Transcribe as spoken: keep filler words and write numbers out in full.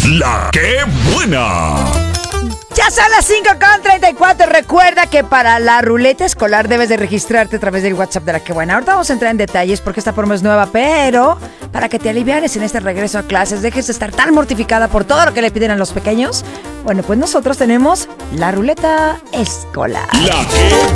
La que buena. Ya son las cinco con treinta y cuatro. Recuerda que para la ruleta escolar debes de registrarte a través del WhatsApp de La Que Buena. Ahorita vamos a entrar en detalles porque esta forma es nueva, pero para que te alivianes en este regreso a clases, dejes de estar tan mortificada por todo lo que le piden a los pequeños. Bueno, pues nosotros tenemos la ruleta escolar. La que